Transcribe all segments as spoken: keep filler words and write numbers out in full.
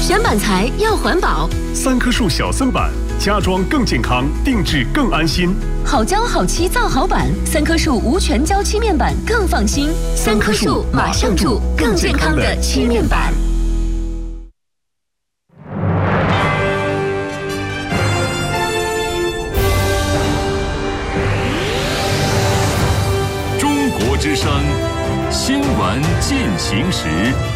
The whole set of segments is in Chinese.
选板材要环保， 三棵树小森板，家装更健康，定制更安心。 好胶好漆造好板，三棵树无全胶漆面板更放心。三棵树马上住，更健康的漆面板。 中国之声新闻进行时。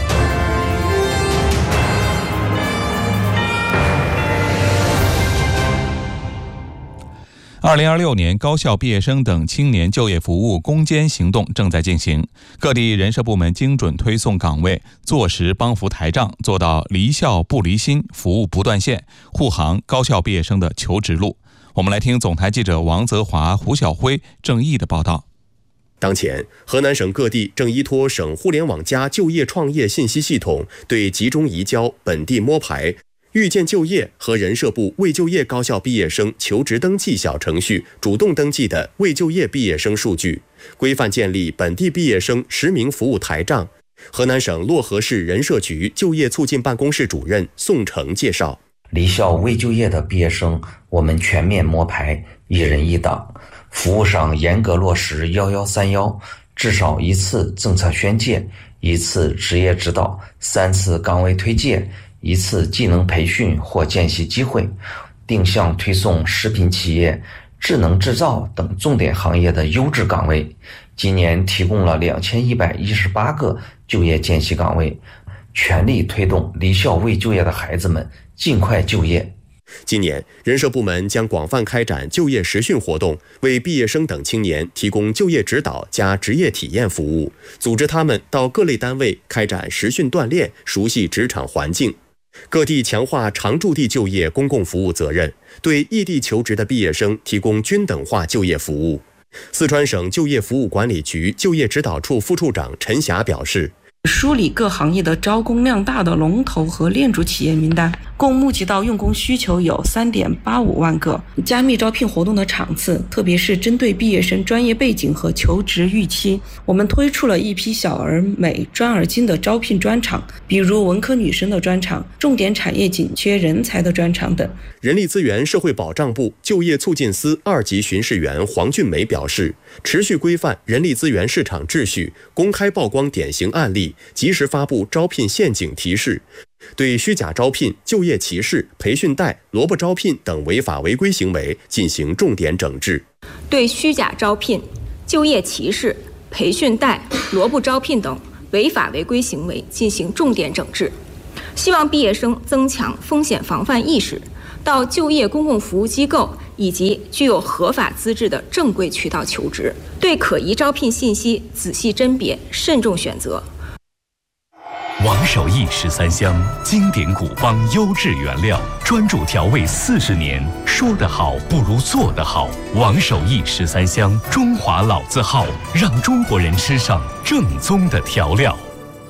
二零二六年高校毕业生等青年就业服务攻坚行动正在进行，各地人社部门精准推送岗位，坐实帮扶台账，做到离校不离心，服务不断线，护航高校毕业生的求职路。我们来听总台记者王泽华、胡晓辉、郑毅的报道。 当前，河南省各地正依托省互联网加就业创业信息系统，对集中移交、本地摸排、遇见就业和人社部未就业高校毕业生求职登记小程序主动登记的未就业毕业生数据，规范建立本地毕业生实名服务台账。河南省漯河市人社局就业促进办公室主任宋成介绍， 离校未就业的毕业生，我们全面摸排，一人一档，服务上严格落实幺幺三幺，至少一次政策宣介，一次职业指导，三次岗位推介，一次技能培训或见习机会，定向推送食品企业、智能制造等重点行业的优质岗位。今年提供了两千一百一十八个就业见习岗位，全力推动离校未就业的孩子们尽快就业。 今年，人社部门将广泛开展就业实训活动，为毕业生等青年提供就业指导加职业体验服务，组织他们到各类单位开展实训锻炼，熟悉职场环境。各地强化常驻地就业公共服务责任，对异地求职的毕业生提供均等化就业服务。四川省就业服务管理局就业指导处副处长陈霞表示， 梳理各行业的招工量大的龙头和链主企业名单，共募集到用工需求有 三点八五万个。加密招聘活动的场次，特别是针对毕业生专业背景和求职预期，我们推出了一批小而美、专而精的招聘专场，比如文科女生的专场、重点产业紧缺人才的专场等。 人力资源社会保障部就业促进司二级巡视员黄俊梅表示，持续规范人力资源市场秩序，公开曝光典型案例，及时发布招聘陷阱提示，对虚假招聘、就业歧视、培训贷、萝卜招聘等违法违规行为进行重点整治。 对虚假招聘、就业歧视、培训贷、萝卜招聘等违法违规行为进行重点整治，希望毕业生增强风险防范意识，到就业公共服务机构以及具有合法资质的正规渠道求职，对可疑招聘信息仔细甄别，慎重选择。 王守义十三香，经典古方优质原料，专注调味四十年，说得好不如做得好。王守义十三香，中华老字号，让中国人吃上正宗的调料。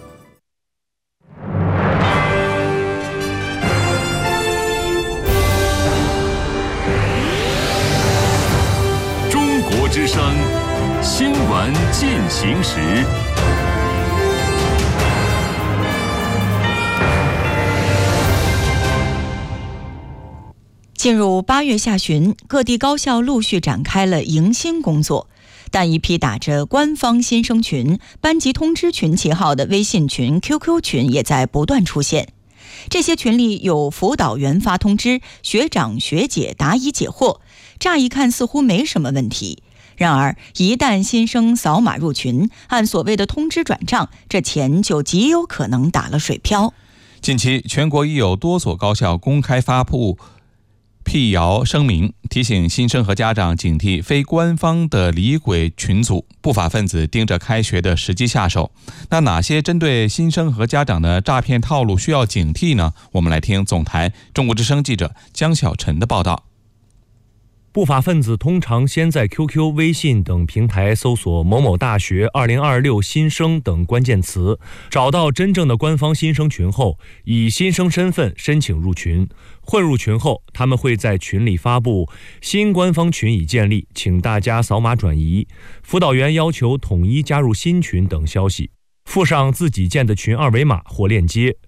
中国之声新闻进行时。 进入八月下旬，各地高校陆续展开了迎新工作，但一批打着官方新生群、班级通知群旗号的微信群、Q Q 群也在不断出现。这些群里有辅导员发通知，学长学姐答疑解惑，乍一看似乎没什么问题。然而，一旦新生扫码入群，按所谓的通知转账，这钱就极有可能打了水漂。 近期，全国已有多所高校公开发布辟谣声明，提醒新生和家长警惕非官方的离轨群组，不法分子盯着开学的时机下手。那哪些针对新生和家长的诈骗套路需要警惕呢？我们来听总台中国之声记者江小晨的报道。 不法分子通常先在 Q Q、微信等平台搜索某某大学二零二六新生等关键词，找到真正的官方新生群后，以新生身份申请入群。混入群后，他们会在群里发布新官方群已建立，请大家扫码转移，辅导员要求统一加入新群等消息，附上自己建的群二维码或链接。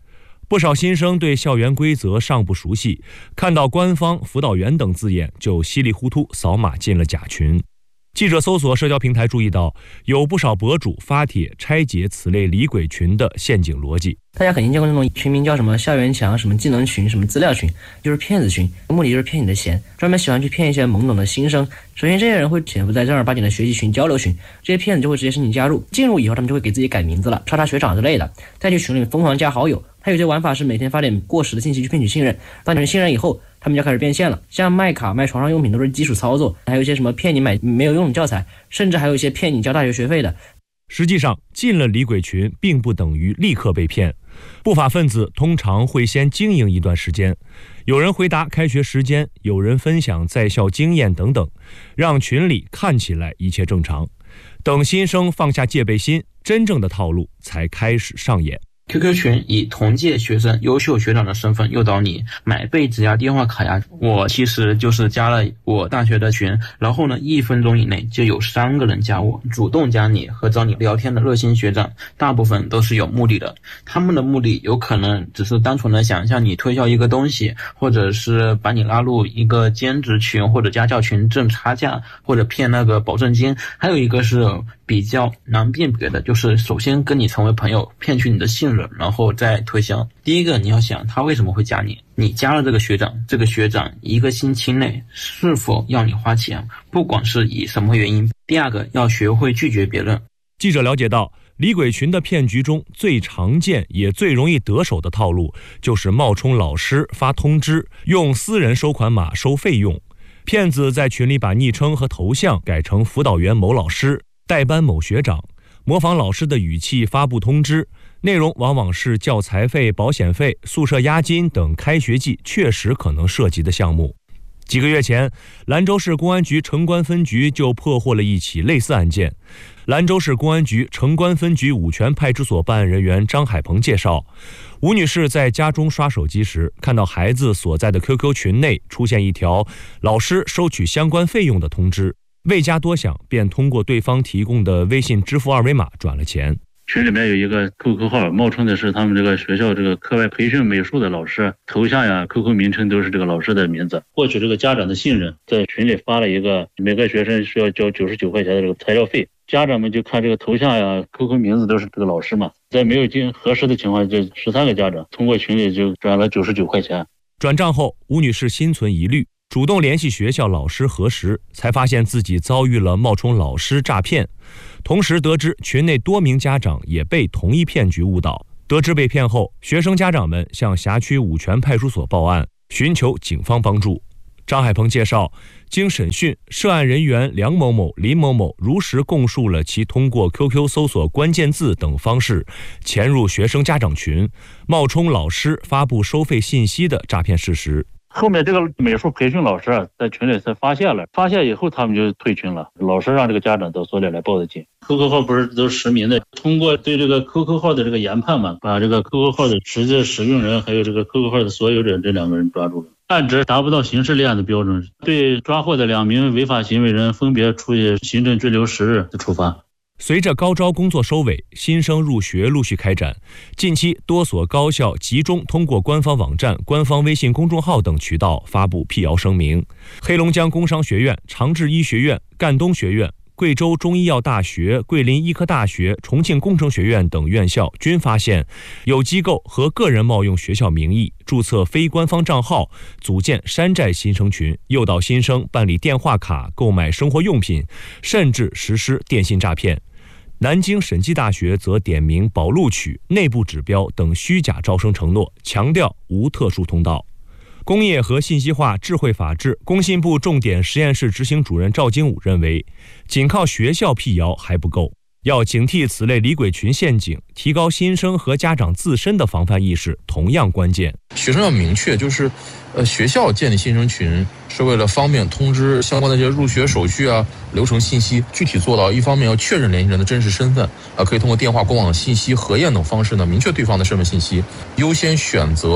不少新生对校园规则尚不熟悉，看到官方、辅导员等字眼就稀里糊涂扫码进了假群。记者搜索社交平台注意到，有不少博主发帖拆解此类李鬼群的陷阱逻辑。 大家肯定见过那种群名叫什么校园墙、什么技能群、什么资料群，就是骗子群，目的就是骗你的钱，专门喜欢去骗一些懵懂的新生。首先，这些人会潜伏在正儿八经的学习群、交流群，这些骗子就会直接申请加入，进入以后他们就会给自己改名字了，叉叉学长之类的，再去群里疯狂加好友。还有些玩法是每天发点过时的信息去骗取信任，当你们信任以后，他们就开始变现了，像卖卡、卖床上用品都是基础操作，还有一些什么骗你买没有用的教材，甚至还有一些骗你交大学学费的。 实际上，进了李鬼群并不等于立刻被骗，不法分子通常会先经营一段时间，有人回答开学时间，有人分享在校经验等等，让群里看起来一切正常。等新生放下戒备心，真正的套路才开始上演。 Q Q 群以同届学生、优秀学长的身份诱导你买被子呀、电话卡呀。我其实就是加了我大学的群，然后呢，一分钟以内就有三个人加我，主动加你和找你聊天的热心学长，大部分都是有目的的。他们的目的有可能只是单纯的想向你推销一个东西，或者是把你拉入一个兼职群或者家教群挣差价，或者骗那个保证金。还有一个是比较难辨别的，就是首先跟你成为朋友，骗取你的信任，然后再推销。第一个，你要想他为什么会加你，你加了这个学长，这个学长一个星期内是否要你花钱，不管是以什么原因。第二个，要学会拒绝别人。 记者了解到，李鬼群的骗局中最常见也最容易得手的套路，就是冒充老师发通知，用私人收款码收费用。骗子在群里把昵称和头像改成辅导员某老师、代班某学长，模仿老师的语气发布通知，内容往往是教材费、保险费、宿舍押金等开学季确实可能涉及的项目。几个月前，兰州市公安局城关分局就破获了一起类似案件。兰州市公安局城关分局五泉派出所办案人员张海鹏介绍，吴女士在家中刷手机时，看到孩子所在的 Q Q 群内出现一条老师收取相关费用的通知，未加多想，便通过对方提供的微信支付二维码转了钱。 群里面有一个 Q Q 号，冒充的是他们这个学校这个课外培训美术的老师，头像呀、Q Q 名称都是这个老师的名字，获取这个家长的信任，在群里发了一个每个学生需要交九十九块钱的这个材料费，家长们就看这个头像呀、Q Q 名字都是这个老师嘛，在没有经核实的情况下，这十三个家长通过群里就转了九十九块钱。 转账后，吴女士心存疑虑，主动联系学校老师核实，才发现自己遭遇了冒充老师诈骗。同时得知群内多名家长也被同一骗局误导。得知被骗后，学生家长们向辖区五泉派出所报案，寻求警方帮助。张海鹏介绍，经审讯，涉案人员梁某某、林某某如实供述了其通过 Q Q 搜索关键字等方式潜入学生家长群，冒充老师发布收费信息的诈骗事实。 后面这个美术培训老师啊，在群里才发现了，发现以后他们就退群了。老师让这个家长到所里来报的警。Q Q 号不是都是实名的，通过对这个 Q Q 号的这个研判嘛，把这个 Q Q 号的实际使用人还有这个 Q Q 号的所有者这两个人抓住了。案值达不到刑事立案的标准，对抓获的两名违法行为人分别处以行政拘留十日的处罚。 随着高招工作收尾，新生入学陆续开展。近期多所高校集中通过官方网站、官方微信公众号等渠道发布辟谣声明。黑龙江工商学院、长治医学院、赣东学院、贵州中医药大学、桂林医科大学、重庆工程学院等院校均发现有机构和个人冒用学校名义注册非官方账号，组建山寨新生群，诱导新生办理电话卡、购买生活用品，甚至实施电信诈骗。南京审计大学则点名保录取、内部指标等虚假招生承诺，强调无特殊通道。工业和信息化智慧法治工信部重点实验室执行主任赵金武认为，仅靠学校辟谣还不够，要警惕此类李鬼群陷阱，提高新生和家长自身的防范意识同样关键。 学生要明确，就是呃，学校建立新生群是为了方便通知相关的这些入学手续啊、流程信息，具体做到一方面要确认联系人的真实身份啊、呃，可以通过电话、公网信息核验等方式呢，明确对方的身份信息，优先选择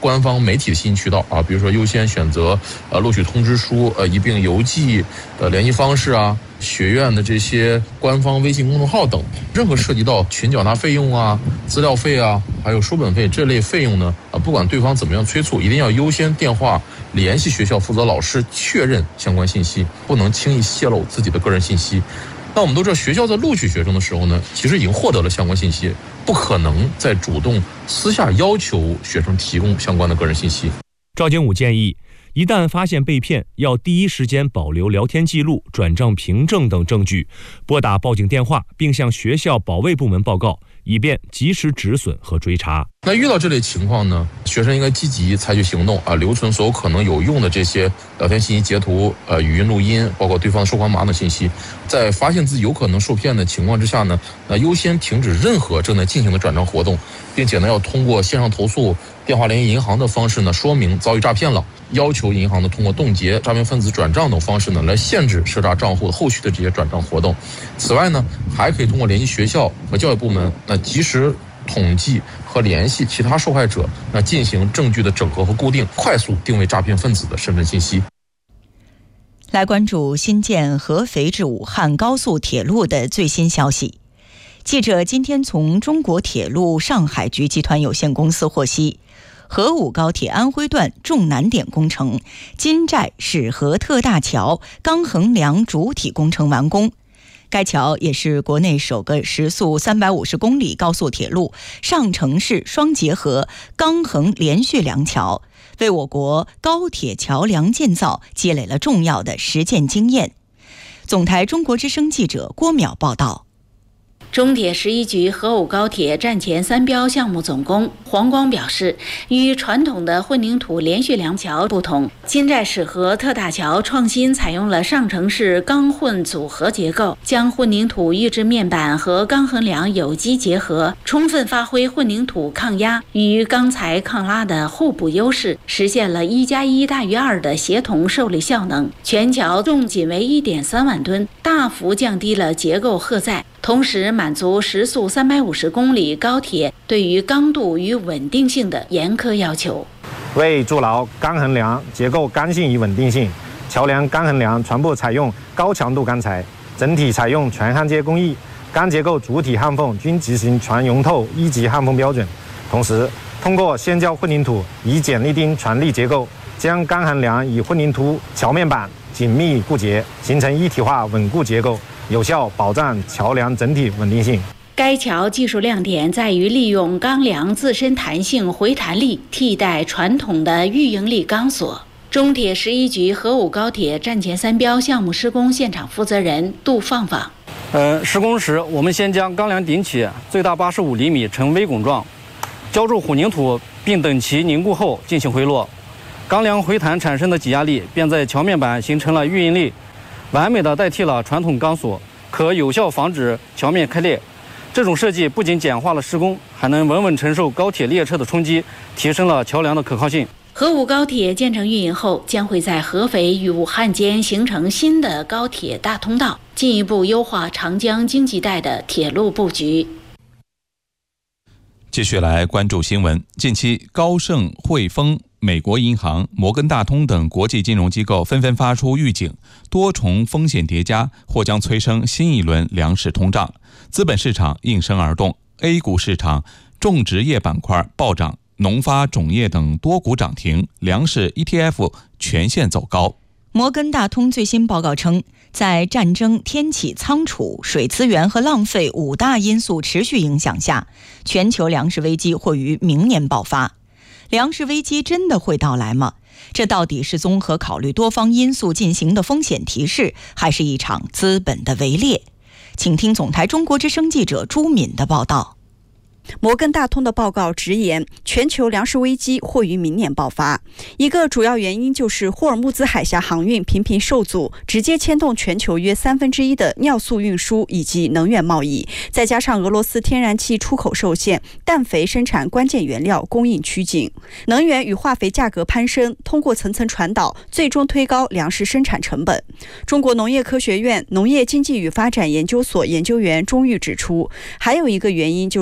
官方媒体的信息渠道啊，比如说优先选择呃录取通知书、呃一并邮寄的联系方式啊，学院的这些官方微信公众号等，任何涉及到群缴纳费用啊、资料费啊，还有书本费这类费用呢，啊，不管对方怎么样催促，一定要优先电话联系学校负责老师确认相关信息，不能轻易泄露自己的个人信息。那我们都知道，学校在录取学生的时候呢，其实已经获得了相关信息，不可能再主动私下要求学生提供相关的个人信息。 赵经武建议，一旦发现被骗，要第一时间保留聊天记录、转账凭证等证据，拨打报警电话，并向学校保卫部门报告，以便及时止损和追查。 那遇到这类情况呢，学生应该积极采取行动啊，留存所有可能有用的这些聊天信息截图、呃语音录音，包括对方的收款码等信息。在发现自己有可能受骗的情况之下呢，那优先停止任何正在进行的转账活动，并且呢要通过线上投诉、电话联系银行的方式呢说明遭遇诈骗了，要求银行呢通过冻结诈骗分子转账等方式呢来限制涉诈账户的后续的这些转账活动。此外呢，还可以通过联系学校和教育部门，那及时统计和联系其他受害者，那进行证据的整合和固定，快速定位诈骗分子的身份信息。 来关注新建合肥至武汉高速铁路的最新消息。记者今天从中国铁路上海局集团有限公司获悉，合武高铁安徽段重难点工程金寨始河特大桥钢横梁主体工程完工。该桥也是国内首个时速三百五十公里高速铁路上城市双结合钢横连续梁桥，为我国高铁桥梁建造积累了重要的实践经验。总台中国之声记者郭淼报道。 中铁十一局合武高铁站前三标项目总工黄光表示，与传统的混凝土连续梁桥不同，金寨始河特大桥创新采用了上城式钢混组合结构，将混凝土预制面板和钢横梁有机结合，充分发挥混凝土抗压与钢材抗拉的互补优势，实现了一加一大于二的协同受力效能。全桥重仅为 一点三万吨，大幅降低了结构荷载，同时满足时速三百五十公里高铁对于刚度与稳定性的严苛要求。 为筑牢钢横梁结构刚性与稳定性，桥梁钢横梁全部采用高强度钢材，整体采用全焊接工艺，钢结构主体焊缝均执行全熔透一级焊缝标准。同时，通过先浇混凝土以剪力钉全力结构，将钢横梁与混凝土桥面板紧密固结，形成一体化稳固结构，有效保障桥梁整体稳定性。 该桥技术亮点在于利用钢梁自身弹性回弹力替代传统的预应力钢索。中铁十一局合武高铁站前三标项目施工现场负责人杜放放。 呃，施工时我们先将钢梁顶起，最大八十五厘米呈微拱状，浇筑混凝土，并等其凝固后进行回落。钢梁回弹产生的挤压力便在桥面板形成了预应力，完美的代替了传统钢索，可有效防止桥面开裂。这种设计不仅简化了施工，还能稳稳承受高铁列车的冲击，提升了桥梁的可靠性。 合武高铁建成运营后，将会在合肥与武汉间形成新的高铁大通道，进一步优化长江经济带的铁路布局。 继续来关注新闻。近期，高盛、汇丰、美国银行、摩根大通等国际金融机构纷纷发出预警，多重风险叠加或将催生新一轮粮食通胀。资本市场应声而动 ，A 股市场种植业板块暴涨，农发、种业等多股涨停，粮食 E T F 全线走高。 摩根大通最新报告称，在战争、天气仓储、水资源和浪费五大因素持续影响下，全球粮食危机或于明年爆发。粮食危机真的会到来吗？这到底是综合考虑多方因素进行的风险提示，还是一场资本的围猎？请听总台中国之声记者朱敏的报道。 摩根大通的报告直言，全球粮食危机或于明年爆发。一个主要原因就是霍尔木兹海峡航运频频受阻，直接牵动全球约三分之一的尿素运输以及能源贸易。再加上俄罗斯天然气出口受限，氮肥生产关键原料供应趋紧，能源与化肥价格攀升，通过层层传导，最终推高粮食生产成本。中国农业科学院农业经济与发展研究所研究员钟玉指出，还有一个原因就是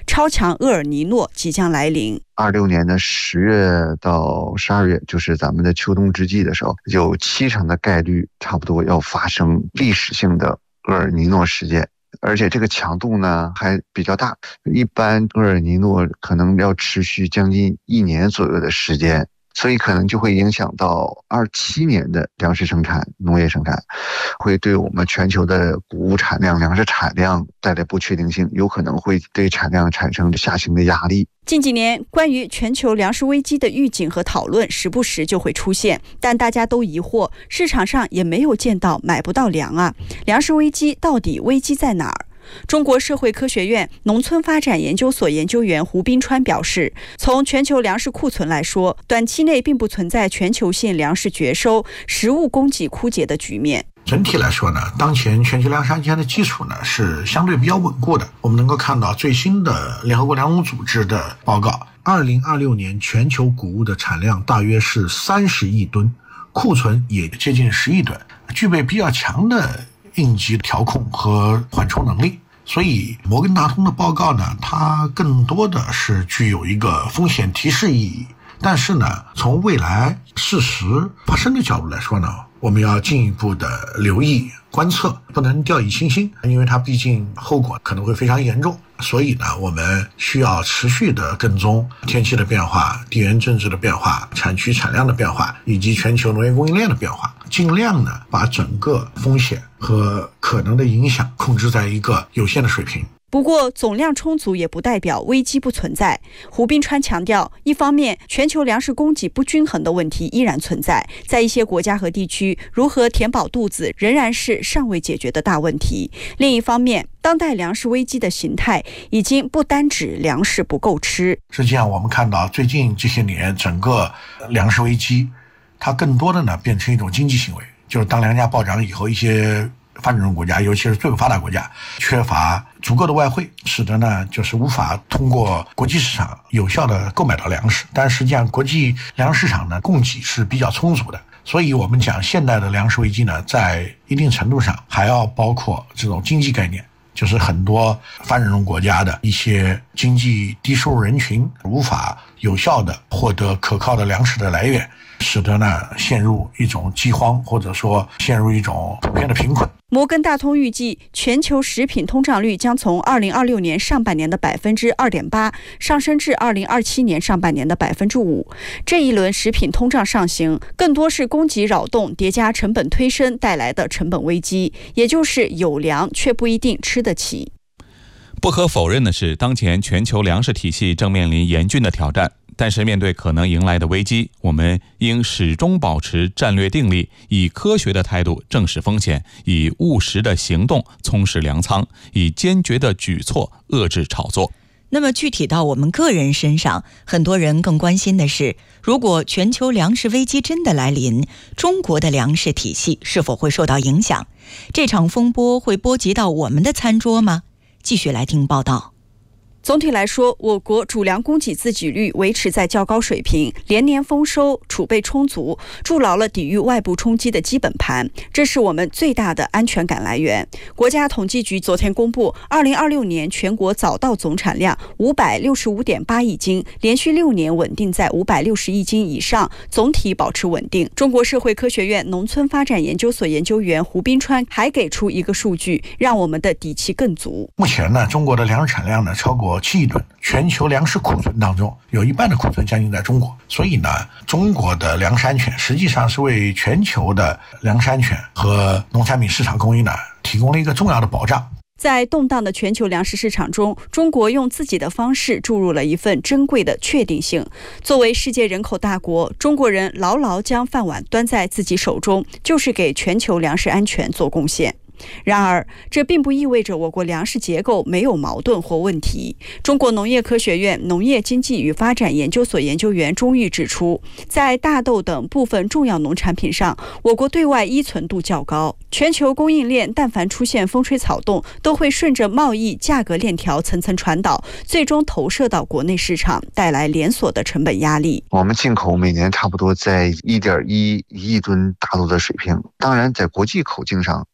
超强厄尔尼诺即将来临。 二六年的十月到十二月，就是咱们的秋冬之际的时候，有七成的概率差不多要发生历史性的厄尔尼诺事件。而且这个强度呢还比较大，一般厄尔尼诺可能要持续将近一年左右的时间，所以可能就会影响到二七年的粮食生产、农业生产，会对我们全球的谷物产量、粮食产量带来不确定性，有可能会对产量产生下行的压力。 近几年，关于全球粮食危机的预警和讨论时不时就会出现，但大家都疑惑，市场上也没有见到买不到粮啊，粮食危机到底危机在哪儿？中国社会科学院农村发展研究所研究员胡斌川表示，从全球粮食库存来说，短期内并不存在全球性粮食绝收、食物供给枯竭的局面。 整体来说呢，当前全球粮食安全的基础呢是相对比较稳固的。我们能够看到最新的联合国粮农组织的报告，二零二六年全球谷物的产量大约是三十亿吨，库存也接近十亿吨，具备比较强的应急调控和缓冲能力。所以摩根大通的报告呢，它更多的是具有一个风险提示意义。但是呢，从未来事实发生的角度来说呢，我们要进一步的留意观测，不能掉以轻心，因为它毕竟后果可能会非常严重。所以呢，我们需要持续的跟踪天气的变化、地缘政治的变化、产区产量的变化，以及全球农业供应链的变化，尽量呢把整个风险和可能的影响控制在一个有限的水平。 不过，总量充足也不代表危机不存在。胡斌川强调，一方面，全球粮食供给不均衡的问题依然存在，在一些国家和地区，如何填饱肚子仍然是尚未解决的大问题。另一方面，当代粮食危机的形态已经不单指粮食不够吃。 实际上，我们看到最近这些年，整个粮食危机，它更多的呢变成一种经济行为，就是当粮价暴涨以后，一些发展中国家，尤其是最不发达国家，缺乏足够的外汇，使得呢就是无法通过国际市场有效的购买到粮食。但实际上国际粮食市场呢供给是比较充足的，所以我们讲现代的粮食危机呢，在一定程度上还要包括这种经济概念，就是很多发展中国家的一些经济低收入人群无法有效的获得可靠的粮食的来源，使得呢陷入一种饥荒，或者说陷入一种普遍的贫困。 摩根大通预计，全球食品通胀率将从二零二六年上半年的百分之二点八上升至二零二七年上半年的百分之五。这一轮食品通胀上行，更多是供给扰动叠加成本推升带来的成本危机，也就是有粮却不一定吃得起。 不可否认的是，当前全球粮食体系正面临严峻的挑战。但是面对可能迎来的危机，我们应始终保持战略定力，以科学的态度正视风险，以务实的行动充实粮仓，以坚决的举措遏制炒作。 那么具体到我们个人身上，很多人更关心的是，如果全球粮食危机真的来临，中国的粮食体系是否会受到影响？这场风波会波及到我们的餐桌吗？继续来听报道。 总体来说，我国主粮供给自给率维持在较高水平，连年丰收，储备充足，筑牢了抵御外部冲击的基本盘，这是我们最大的安全感来源。国家统计局昨天公布，二零二六年全国早稻总产量五百六十五点八亿斤，连续六年稳定在五百六十亿斤以上，总体保持稳定。中国社会科学院农村发展研究所研究员胡斌川还给出一个数据，让我们的底气更足。 目前呢，中国的粮食产量呢超过七亿吨，全球粮食库存当中有一半的库存将近在中国，所以呢，中国的粮食安全实际上是为全球的粮食安全和农产品市场供应呢提供了一个重要的保障。 在动荡的全球粮食市场中，中国用自己的方式注入了一份珍贵的确定性。作为世界人口大国，中国人牢牢将饭碗端在自己手中，就是给全球粮食安全做贡献。然而，这并不意味着我国粮食结构没有矛盾或问题。中国农业科学院农业经济与发展研究所研究员钟玉指出，在大豆等部分重要农产品上，我国对外依存度较高。全球供应链但凡出现风吹草动，都会顺着贸易价格链条层层传导，最终投射到国内市场，带来连锁的成本压力。 我们进口每年差不多在 一点一亿吨大豆的水平，当然在国际口径上，大豆不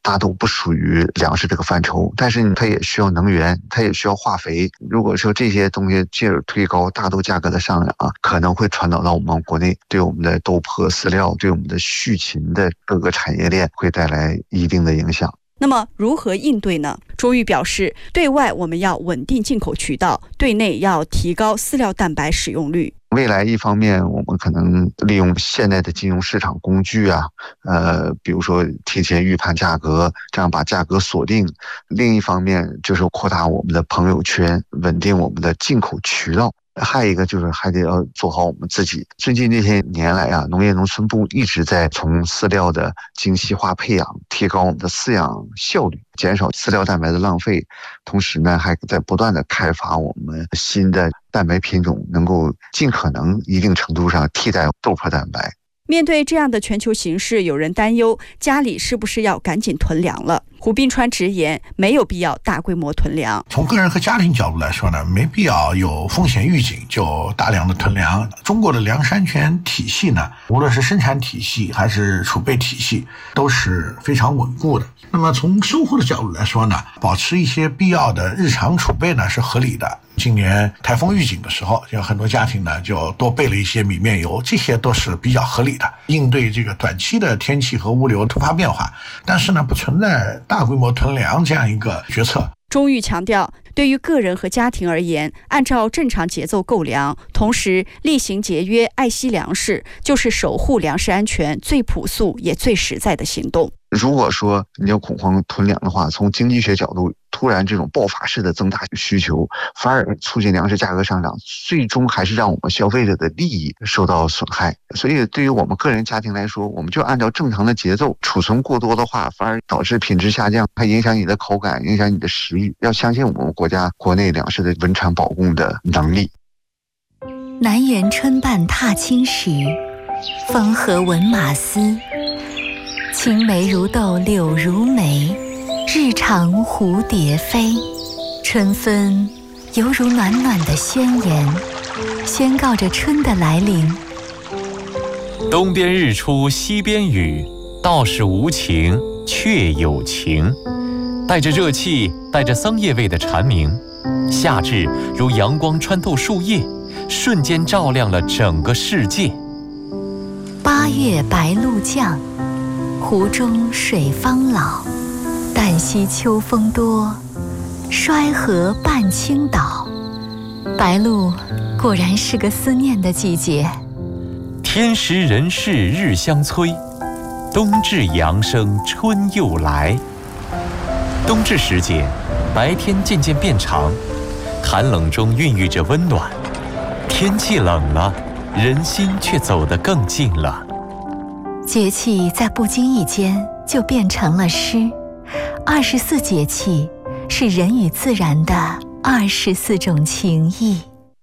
属于粮食这个范畴，但是它也需要能源，它也需要化肥。如果说这些东西进而推高大豆价格的上涨啊，可能会传导到我们国内，对我们的豆粕饲料，对我们的畜禽的各个产业链会带来一定的影响。 那么如何应对呢？钟玉表示，对外我们要稳定进口渠道，对内要提高饲料蛋白使用率。 未来一方面，我们可能利用现在的金融市场工具啊，呃，比如说提前预判价格，这样把价格锁定；另一方面就是扩大我们的朋友圈，稳定我们的进口渠道。还有一个就是还得要做好我们自己。最近这些年来啊，农业农村部一直在从饲料的精细化配养，提高我们的饲养效率，减少饲料蛋白的浪费。同时呢，还在不断的开发我们新的蛋白品种，能够尽可能一定程度上替代豆粕蛋白。 面对这样的全球形势，有人担忧家里是不是要赶紧囤粮了。胡斌川直言，没有必要大规模囤粮。 从个人和家庭角度来说呢，没必要有风险预警就大量的囤粮。中国的粮食安全体系呢，无论是生产体系还是储备体系，都是非常稳固的。那么从生活的角度来说呢，保持一些必要的日常储备呢是合理的。今年台风预警的时候，有很多家庭呢就多备了一些米面油，这些都是比较合理的，应对这个短期的天气和物流突发变化。但是呢，不存在大规模囤粮这样一个决策。 钟玉强调，对于个人和家庭而言，按照正常节奏购粮，同时厉行节约、爱惜粮食，就是守护粮食安全最朴素也最实在的行动。 如果说你要恐慌囤粮的话，从经济学角度，突然这种爆发式的增大需求，反而促进粮食价格上涨，最终还是让我们消费者的利益受到损害。所以对于我们个人家庭来说，我们就按照正常的节奏，储存过多的话，反而导致品质下降，还影响你的口感，影响你的食欲。要相信我们国家国内粮食的稳产保供的能力。 南园春半踏青时，风和闻马嘶。青梅如豆，柳如眉，日长蝴蝶飞。春分犹如暖暖的宣言，宣告着春的来临。 东边日出西边雨，道是无晴却有晴。带着热气，带着桑叶味的蝉鸣，夏至如阳光穿透树叶，瞬间照亮了整个世界。 八月白露降，湖中水方老。旦夕秋风多，衰河半倾倒。白露果然是个思念的季节。 天时人事日相催，冬至阳生春又来。冬至时节，白天渐渐变长，寒冷中孕育着温暖。天气冷了，人心却走得更近了。 节气在不经意间就变成了诗。二十四节气是人与自然的二十四种情谊。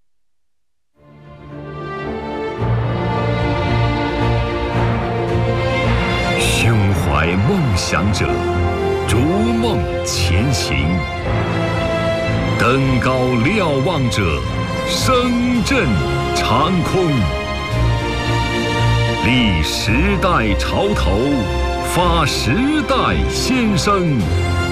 胸怀梦想者，逐梦前行；登高瞭望者，声震长空。立时代潮头，发时代先声，